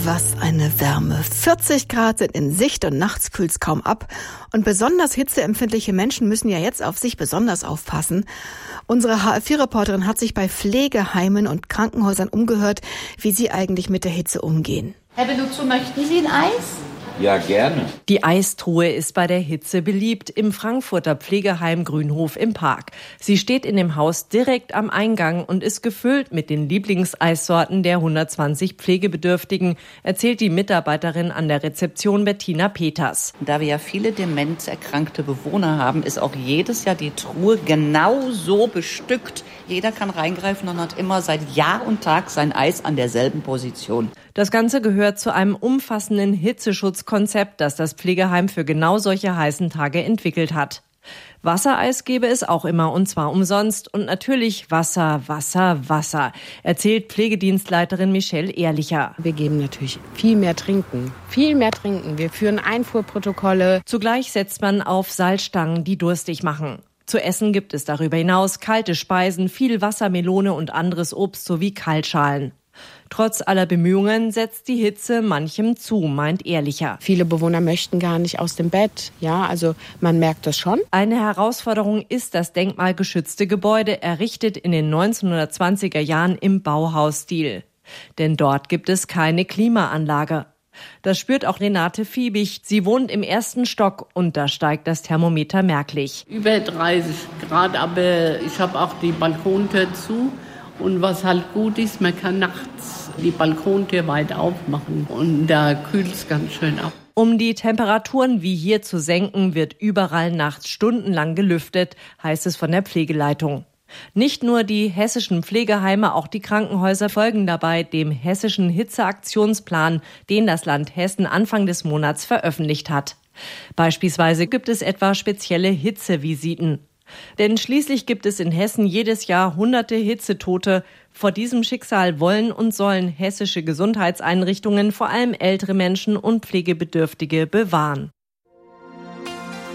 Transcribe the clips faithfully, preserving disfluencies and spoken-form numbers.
Was eine Wärme. vierzig Grad sind in Sicht und nachts kühlt's kaum ab. Und besonders hitzeempfindliche Menschen müssen ja jetzt auf sich besonders aufpassen. Unsere H R vier Reporterin hat sich bei Pflegeheimen und Krankenhäusern umgehört, wie sie eigentlich mit der Hitze umgehen. Herr Beluzzo, möchten Sie ein Eis? Ja, gerne. Die Eistruhe ist bei der Hitze beliebt im Frankfurter Pflegeheim Grünhof im Park. Sie steht in dem Haus direkt am Eingang und ist gefüllt mit den Lieblingseissorten der hundertzwanzig Pflegebedürftigen, erzählt die Mitarbeiterin an der Rezeption Bettina Peters. Da wir ja viele demenzerkrankte Bewohner haben, ist auch jedes Jahr die Truhe genau so bestückt. Jeder kann reingreifen und hat immer seit Jahr und Tag sein Eis an derselben Position. Das Ganze gehört zu einem umfassenden Hitzeschutzkonzept, das das Pflegeheim für genau solche heißen Tage entwickelt hat. Wassereis gäbe es auch immer, und zwar umsonst. Und natürlich Wasser, Wasser, Wasser, erzählt Pflegedienstleiterin Michelle Ehrlicher. Wir geben natürlich viel mehr Trinken, viel mehr Trinken. Wir führen Einfuhrprotokolle. Zugleich setzt man auf Salzstangen, die durstig machen. Zu essen gibt es darüber hinaus kalte Speisen, viel Wassermelone und anderes Obst sowie Kaltschalen. Trotz aller Bemühungen setzt die Hitze manchem zu, meint Ehrlicher. Viele Bewohner möchten gar nicht aus dem Bett. Ja, also man merkt das schon. Eine Herausforderung ist das denkmalgeschützte Gebäude, errichtet in den neunzehnhundertzwanziger Jahren im Bauhausstil. Denn dort gibt es keine Klimaanlage. Das spürt auch Renate Fiebig. Sie wohnt im ersten Stock und da steigt das Thermometer merklich. Über dreißig Grad, aber ich habe auch die Balkontür zu. Und was halt gut ist, man kann nachts die Balkontür weit aufmachen und da kühlt es ganz schön ab. Um die Temperaturen wie hier zu senken, wird überall nachts stundenlang gelüftet, heißt es von der Pflegeleitung. Nicht nur die hessischen Pflegeheime, auch die Krankenhäuser folgen dabei dem hessischen Hitzeaktionsplan, den das Land Hessen Anfang des Monats veröffentlicht hat. Beispielsweise gibt es etwa spezielle Hitzevisiten. Denn schließlich gibt es in Hessen jedes Jahr hunderte Hitzetote. Vor diesem Schicksal wollen und sollen hessische Gesundheitseinrichtungen vor allem ältere Menschen und Pflegebedürftige bewahren.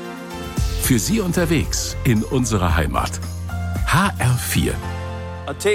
Für Sie unterwegs in unserer Heimat. H R vier.